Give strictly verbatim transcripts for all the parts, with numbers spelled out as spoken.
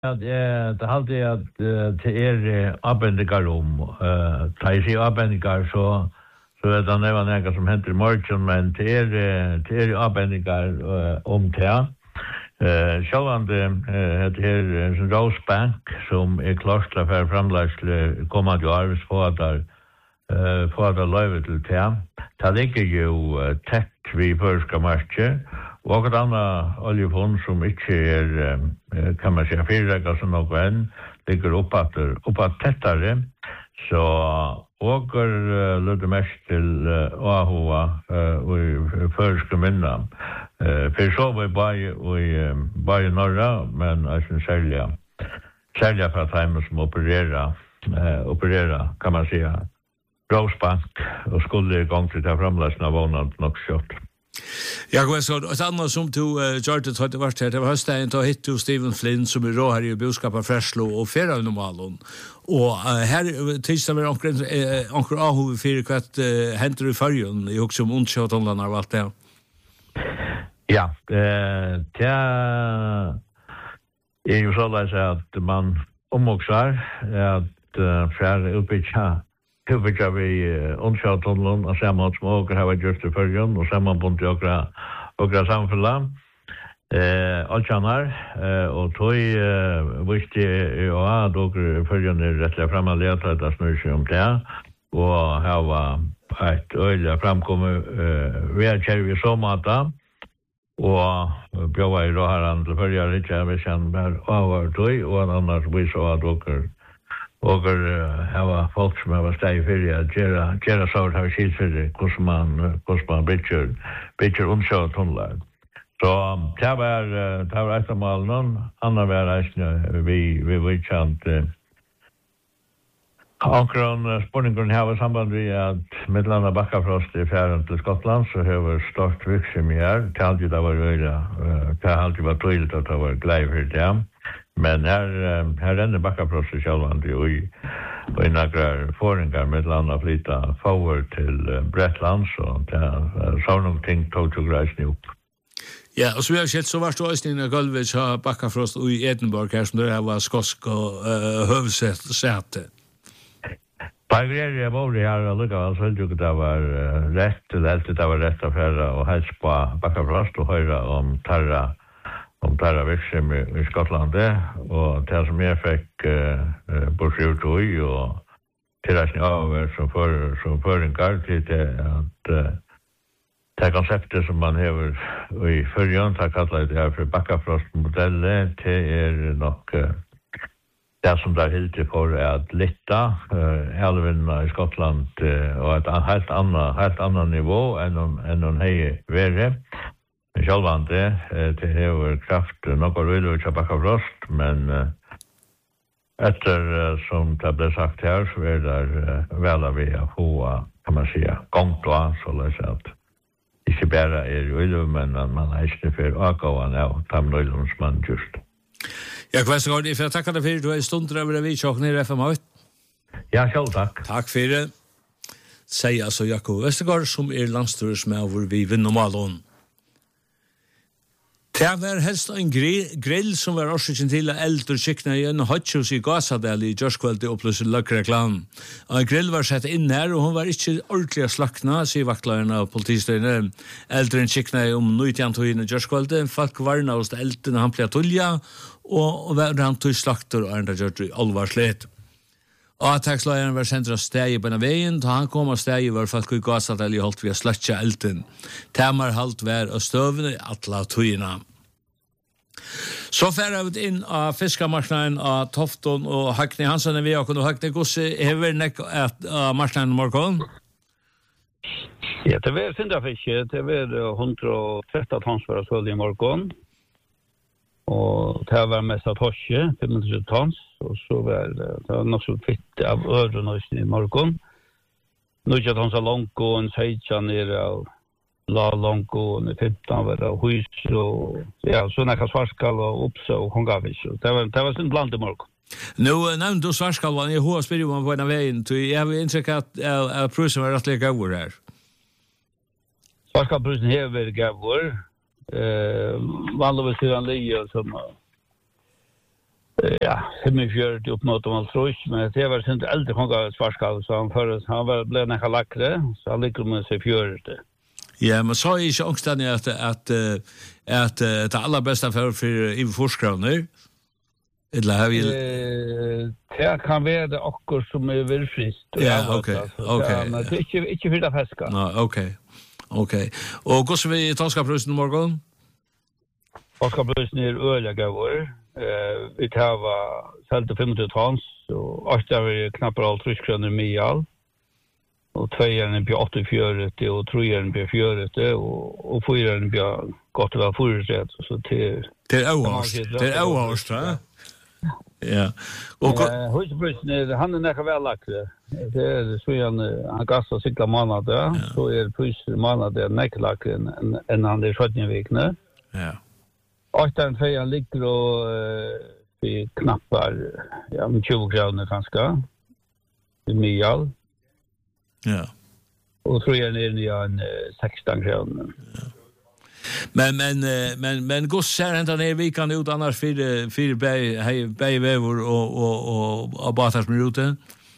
Ja, det er alltid at det er avbendinger om. Da jeg sier avbendinger, så, så er det noe som henter i morgen, men det er, det er avbendinger om det. Uh, Sjølvande uh, det er en Rosebank som er klart til å være fremleggelig kommende år for at det uh, for at det løyver til det. Det ligger jo uh, tett ved førske marker, og et annet oljefond som ikke er, uh, kan man si, fyrregget som noe enn, ligger oppatter, oppatt tettere, så og er uh, lødde mest til uh, Ahova uh, og førske minner. Uh, for så var jeg bare, uh, bare i Norra, men jeg synes særlig, særlig fra timen som opererer, uh, opererer, kan man si, Rosebank, og skulle i gang til det fremløsene av vågnet nok kjøtt. Ja, god, så et annet som du uh, gjør det, det var her, det var høstdagen til å hitte Stephen Flynn, som er rå her i Boskap av Freslo og Fera Normalen. Og uh, her tidsdag var anker uh, Ahov i fire kvart uh, henter i fargen, i også om ondskjøttonene og alt det. Ja, det, det er jo sånn at man omvokser at uh, fjerde utbytja utbytja vi ondskjøttonene og ser man som åker har vært gjort i fargen og ser man på til åkere samfunnet. Eh, Altsjanar, eh, og tog eh, visste jo at dere følgende rettelig fremallet at det snur seg om det, og her var et øyelig fremkommet eh, ved kjærvi så måte, og bjøva i råharen til følgere ikke, hvis han var over tog, og annars vi så at dere og her var folk som var steg i fyrir at gjøre så har vi skilt fyrir hvordan man, hvordan man bygger, bygger omkjøret tunnler. Så det var, det var et av malen, andre var reisende vi, vi var kjent. Akkurat spørningen her var samband med at Midlanda Bakkafrost i fjæren til Skottland, så har vi stort virksomhet her. Det har alltid vært øyla, det har alltid vært tydelig at det var glei for det. Men her, her renner Bakkafrost i Kjellvand og i og i nagrar foringar Midlanda flytta forward til Bretland, så det er så noen ting tog til reisende opp. Ja, og så vi har sett, så var det også i Gulvich og Bakkafrost og i Edinburgh her, som det var skosk og uh, høvesete. Bagrer jeg var det her, og lukket, så ville det var uh, rett, eller alltid det var rett affære, og helst på Bakkafrost og høyre om tarra, om tarra virksomhet i, i Skottland, og det som jeg fikk uh, bortsett ut i, og tilreisning av som, for, som føringar til det at uh, det konseptet som man hever i førjen, det kallet det her for Bakkafrost-modellet, det er nok uh, det som det er helt til for at litta uh, elvene i Skottland uh, og et helt annet, helt annet nivå enn noen hei verre. Sjølvand det, uh, det hever kraft nok å rulle ut av Bakkafrost, men uh, etter uh, som det ble sagt her, så er det uh, vel av vi å få, kan man si, gongt og an, så løs at ikke bare er i øyne, men man er ikke for ågående av de nøylene som man just. Ja, Kvestgård, jeg får takke deg for du er i stunder over vi tjokken i F M åtte. Ja, selv takk. Takk for det. Sier altså Jakob Vestergaard, som er landstøres med hvor vi vinner malen. Det var helst en grill som var årsaken til at eldre kikna i en hotshus i Gasadel i Jørskveldet oppløse løkreklan. En grill var sett inn her, og hun var ikke ordentlig slakna, sier vaktlaren av politistøyene. Eldre kikna i om nøytjantøyene i Jørskveldet, folk varna hos eldre han ble tulja, og var han tog slakter og enda gjør det alvarslet. Attackslageren var sendt av steg på denne veien, da han kom av steg var folk i Gasadel i holdt via slakja elden. Temar halt var av støvene i atla tøyene. Så færre vi inn av fiskemarknaden av Tofton og Hakni Hansen er vi og Hakni Gosse hever nek av marknaden morgon? Ja, det var syndafiske, det var hundre og tretten tons for å sølge i morgon. Og det var mest av torske, fem hundre tons, og så var det, det var nok så fitt av øren i morgon. Nødja tons av Lonko, en seitja nere av La Lonko, en femton var av hus, og ja, så nekka svarskal og oppså og kongavis. Det var, det var sin blant i morgon. Nå nevnte du svarskalvan, jeg har spyrir om på denne veien, jeg har inntrykk at prusen var rettelig gavur her. Svarskalprusen har vært gavur, eh, vanligvis til han lige som Ja, femogfjørt upp mot om alt trus, men det var sin eldre konga svarskall, så han, for, han var, ble nekka lakre, så han ligger med seg fjørt. Ja, men så er ikke ångstene at, at, at, at det aller beste for, for i forskravner, eller har vi... Det kan være det akkur som er velfrist. Ja, ok, ok. Men det er ikke, ikke fyrt av feska. Nå, ok, ok. Og hvordan vi tar prøysen i morgen? Oskaprøysen er øyelig gavur. Uh, vi tar selte femogtjúgu tons, og åtta er knappar alt truskrønner mial, og tveieren er på åttiofjøret, og trojeren på fjøret, og, og fyreren på godt og vel fyrret, så til... Det er avhørst, det er avhørst, ja? Ja. Og husprøysen er, han er nekka vel lakre. Det er så han, han gasser sikla måneder, så er prøysen måneder nekka lakre enn en han er sjøtjenvikne. Ja. Åttan fejan ligger og uh, vi knappar ja, med tjugo kroner kanskje i mial. Ja. Og tror jeg nere i en uh, sexton kroner. Ja. Men men men men går ser han där vi kan ut annars för för bäj bäj vävor och och och abatas minuten.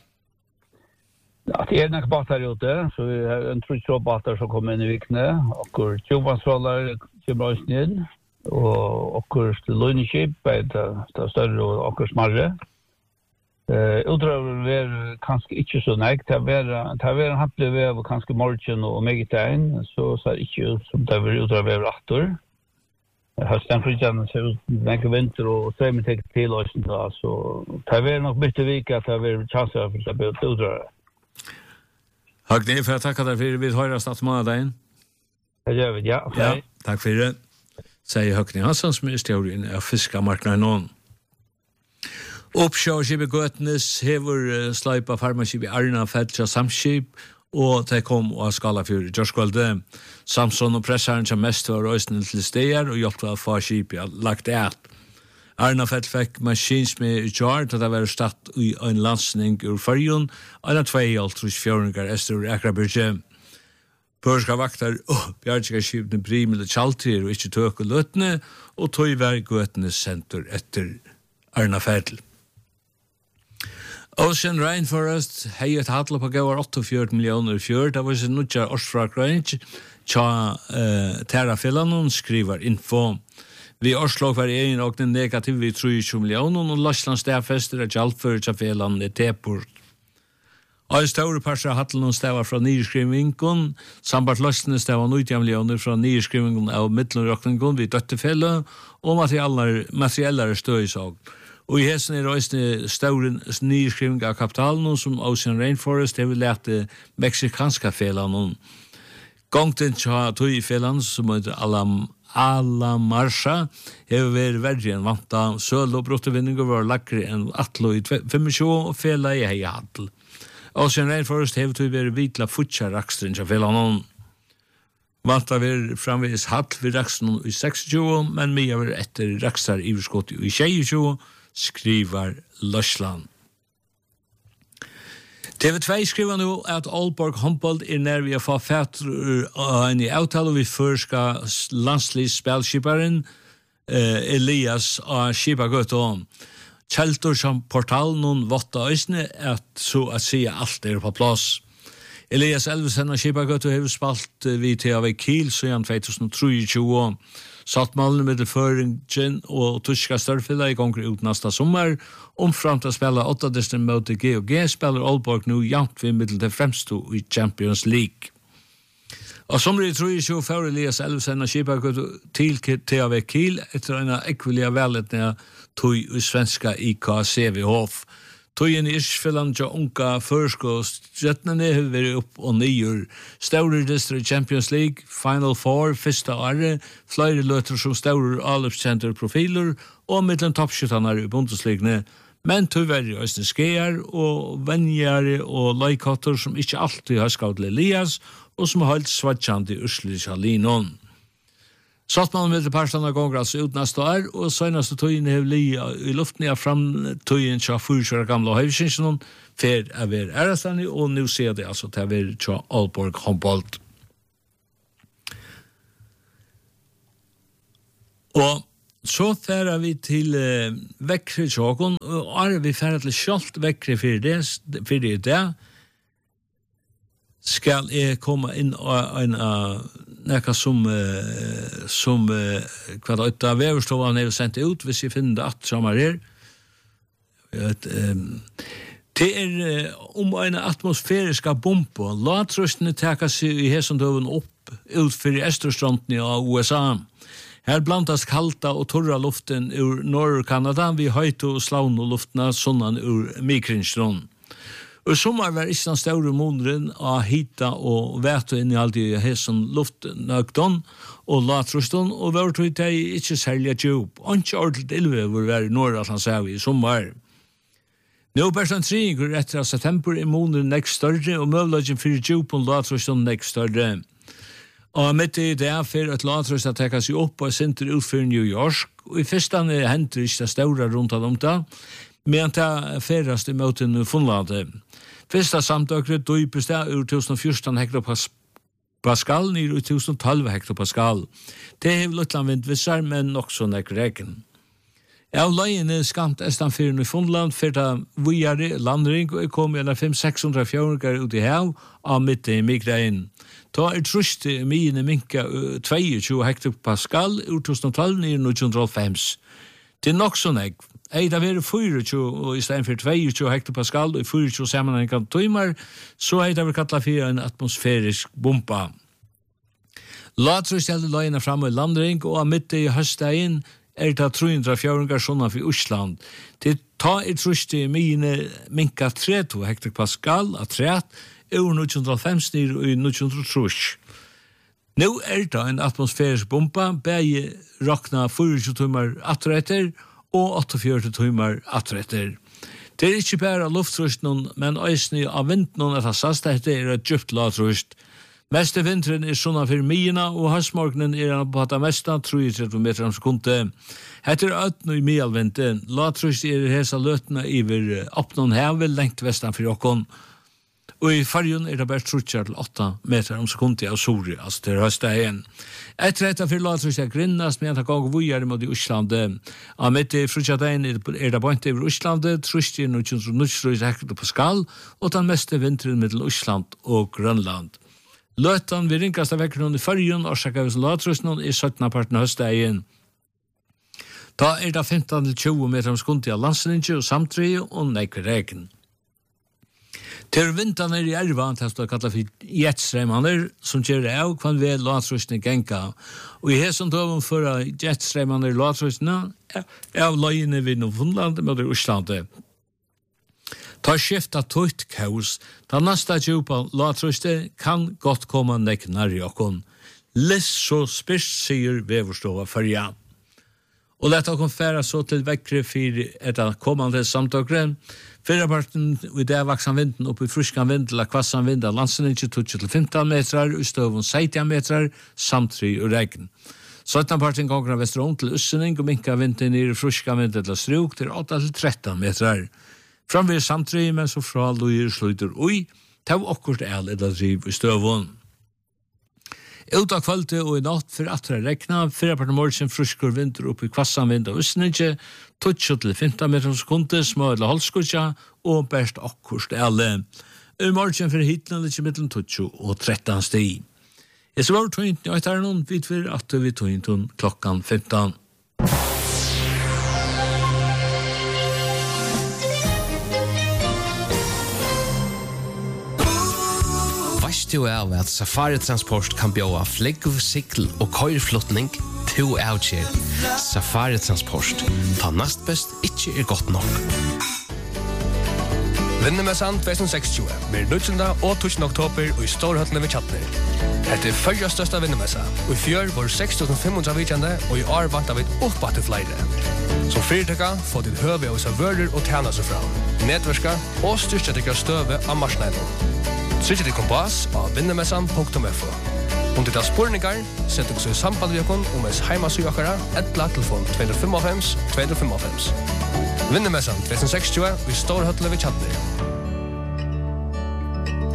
Ja, det är nog batar ute, så vi har en tror så batar som kommer in i vikne och tjugovansvalar kommer in. Og okkur lønneskip, det er større og okkur smarre. Uh, Utraver er kanskje ikke så nek, det er en hampelig vev og kanskje morgen og megetegn, så ser det ikke ut som det er utraver atter. Høsten frikjene ser ut som nek vinter og strømmen tek til oss, så det er nok bytte vik at det er chanser for det er utraver. Høgni, for jeg takker deg for vi hører statsmånedegn. Det gjør vi, ja. Ja, takk for det. Sier Høgni Hansson, som er historien av fiskemarknaden nån. Oppsjåskipet Gøtnes hever uh, sleipa farmaskip i Arna Fedja Samskip, og de kom og skala for Gjørskvalde. Samson og pressaren som mest var røysene til steder, og hjelpte å få skipet lagt et. Arna Fedja fikk maskinsmed i Gjør, til det var statt i en landsning ur Fyrjon, og en av tvei altrus fjøringar Ester Ekrabyrge. Børska vaktar og bjartska skipene primele tjaltir og ikkje tøk og løtne, og tøy var Gøtnes senter etter Arna Fedja. Ocean Rainforest hei et hadla på gavar åttaogfjørt millioner fjør, det var sin nutjar årsfrakrøyning, tja uh, Terrafillanon skriver info. Vi årslåg var egin og den negativ vi treogtjúgu millioner, og Lashland stedfester at hjalpfører tja fellan er teport. Og en større parser av hadlen stavar fra nyrskrivingen, sambart løsene stavar nitton millioner fra nyrskrivingen av middelrøkningen vid døttefelle, og materiellere støysag. Og i hesten er røysene større nyrskriving av kapitalen, som Ocean Rainforest har vi lært det meksikanska felene. Gongten tja tog i felene, som heter Alam Alla Marsha, har vært verre enn vanta. Søl og bruttovinninger var lakre enn atlo i tjuefem, og fela i hei hadel. Ocean Rainforest har vi vært vitla futsa rakstren til felene. Vanta vi framvis hatt vid rakstren i tjueseks, men mye var etter rakstar i verskott i tjueseks, skriver Lashland. T V två skriver nu at Aalborg Humboldt er nær vi å få fatt en i avtale vi førska landslisspelskiparen eh, Elias av Skipagøtån. Kjeltor som portal noen votta øysene at så at si alt er på plass. Elias Elvesen av Skipagøtån har spalt vi til av Kiel siden tjuetre. Sattmalen med føringen og tyska størrfilla i gonger ut nesta sommar, omframt å spela åtta distan mot G og G, spiller Aalborg nu jant ved middel til fremstå i Champions League. Og sommer i tjuetre for Elias Elvesen av Skipagøt til T V Kiel etter en ekvelia veletne tog i svenska I K C V H. Tøyen i Irsfelland til unga førsko stjøttene har vært opp og nyer. Staurer distra i Champions League, Final Four, fyrsta året, flere løter som staurer allupskjenter profiler, og mittlen toppskjøttene i Bundesligene, men tyver i Østens Skeier og vennjere og leikotter som ikke alltid har skaut Elias, og som har holdt svartjant i Urslicha Linon. Sattmannen vil til parstene gonger altså ut neste år, og søgnaste tøyen har li i luften av fram tøyen til fyrsjøra gamle høyvisinsen, fer er vi ærestani, og nå ser det altså til vi til Aalborg Humboldt. Og Så færer vi til uh, vekkre tjåkon, og er vi færer til kjolt vekkre for det, for det der, skal jeg komme inn og en av nekka som, uh, som uh, hva da utta veverstovan er sendt ut, hvis jeg finner det at sammen her. Vet, um, det er uh, om en atmosfæriska bombe. Latrustene taker seg i hesendøven opp utfor Esterstrandene av U S A. Her blandas kalta og torra luften ur Nord-Kanada vi høyto og slaun og luftna sånnan ur Mikrinstron. Og sommar var ikke den store måneden av hita og veto inn i alt i hesson luftnøgton og latruston, og var tog det ikke særlig djup. Ikke ordentlig ilve hvor var i Nord-Atlantshavet i sommar. Nå bært en tringer etter at september i måneden nek større, og møvlagen fyrir djup og latruston nek større. Og mitt i det er for at latrust at tekka seg opp og sinter ut for New York, og i fyrstane henter ikke det større rundt av dem da, men det ferast i møten i Funlande. Fyrsta samtøkre døypes det ur tusen fjorton hektopascal nir ur tusen tolv hektopascal. Det er luttland vindvissar, men også nek reken. Av løyene skamt estan fyren i Funland, fyrta vujare landring, og kom gjennom fem til seks hundre fjordinger ut i hav av midt i Migrein. Ta er trust i mine minka tjueto hektopascal ur tusen tolv nir nio hundre og fem. Det er nok så nek. Eida veri tjueto og i stedet for tjueto hektopascal og i tjueto sammenhengen tøymer, så eida vi kalla for en atmosfærisk bomba. Latrust helde løyene fram i landring, og av midt i høstdagen er det tre hundre fjordinger sånne for Osland. Det tar i trust i mine minka trettio hektopascal av tret, ur nio hundre og fem nir og nio hundre og tre. Nå er det en atmosfærisk bomba, begge rakna tjueto timer atretter og åttiofjøruti timer atretter. Det er ikke bare luftrusten, men øysene av vinden at det sastet er et djupt latrust. Meste vinteren er sånn for myene, og høstmorgenen er han på det meste trettio meter om sekundet. Etter øtene i myalvinden, latrust er hesa løtene iver oppnån hevel lengt vestan for jokken. Og i fargen er det bare trettio til åtta meter om sekundet av Sori, altså til høstdagen. Etter etter for latrust er grinnast, men det går vujere mot i Oslandet. Av midt i frutjadagen er det bant over Oslandet, trust er nio hundre og nitti hektopascal, og den meste vinteren mellom Osland og Grønland. Løtan vi ringast av vekkeren i fargen, årsak av latrusten i syttende parten av høstdagen. Da er det femten til tjue meter om sekundet av landslinje og samtrye og nekker reken. Til vinterne i erva, det er kallet for jetstreimaner, som gjør det av hva vi latrustene genka. Og i hesson tøven for jetstreimaner latrustene er av løyene vid Nordfunland med Oslandet. Ta skifta tøyt kaos, ta nasta djupa latruste kan godt komme nek nær i okkon. Liss så spyrst sier veverstova fyrja. Og lett okkom færa så til vekkre for etter kommande samtøkren. Fyrra parten i det vaksan vinden opp i fruskan vind eller kvassan vind av landsenningi tjueto til femten metrar, og støvun sytten metrar, samtry og regn. sytten parten gonger av Vesterån til Ussening og minka vinden i fruskan vind eller struk til åtta til tretton metrar. Framvir samtry, men så fra loir sluiter ui, tav okkurt el edda driv i støvun. Ut av kvalitet og i natt for atra rekna, fyrra parten morgen fruskur vindur opp i kvassan vind av Usseningi, tjueto til femten meter sekundet, små eller holdskutja, og best okkurt ele. I morgen for hitlen litt mellom tjueto og tretton sti. Jeg så var tøynt i øytaren, vidt for at vi tøynt klokkan femten. Du er at Safari Transport kan bjåa flegg, sikl og køyreflotning to avgjør. Safari Transport. Ta nast best, ikke er godt nok. Vinnemessan tjuetusen seksogtjue blir nuttjende og tusen oktober og i Storhøttene ved Kjatner. Dette er fyrja største vinnemessa, og i fjør var seks tusen fem hundre vidkjende, og i år vant av et oppbatt til flere. Som fyrtøkka får til høve av servører og tjene seg fra, nedverska og styrstjetikker støve av marsneiden. Sykje til kompass av vinnemessan punktum f o. Om det er spurningar, sett dere så i samband med dere om ens heimasugakere, etla telefon to fem fem to fem fem. Vinnemessan tjuetusen seksogtjue i Storhøttene ved Kjatner.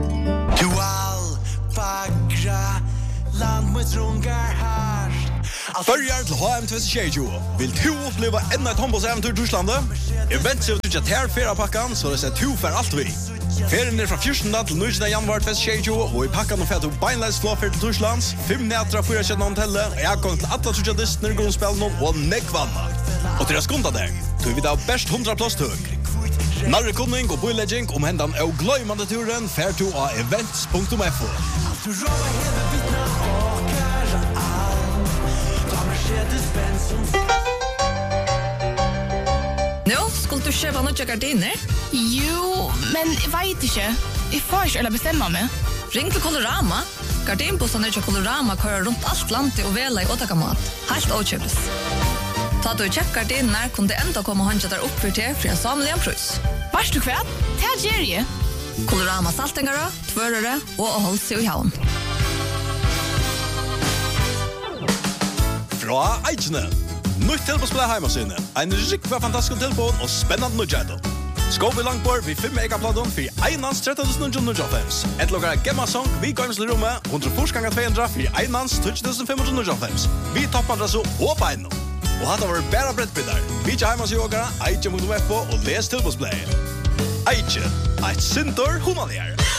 Du all vackra land med rungar här Börjar til H M tjugohundratjugo. Vill du uppleva ännu ett handbollsäventyr i Tyskland? Event ser ut att här flera packan så det ser två för allt vi. Ferien är från fjortonde till nionde januari tjugohundratjugo och i packan och färdor beinleis flåfer till Tysklands, fem nätra fyra kända hotellet, jag kommer till alla tjugo Disney grundspelen och neckvanna. Och till att skonda där, tog vi där bäst hundra plås tug. Narre kunning och boilegging om händan och glöjmande turen fär to av events punkt f o. Nu, skulle du köpa något gardiner? Jo, men jag vet inte. Jag får inte eller bestämma mig. Ring till Colorama. Gardinbussarna till Colorama kör runt allt landet och väla i åtakamat. Helt åtköpes. Ta du check gardiner kunde ändå komma och handla där upp för till för samliga pris. Vars du kväll? Det här ger Colorama saltengara, tvörare och håll sig i havn. Fra Eichne. Nytt tilbådsspel heimasyne. En riktig fantastisk tilbåd og spennende nødgjædel. Skål vi langt bor vi fem megapladon for einans tretten tusen ni hundre og fem. Et lukkar Gemma-song vi gøymsel rommet, hundre forsganger to hundre for einans tjugo tusen fem hundre og fem. Vi toppmadressu og beino. Og hatt var bæra brettbildar. Vi tja heimasjogara, Eiche punktum f o og les tilbådsspel. Eiche, eit sintor humanær.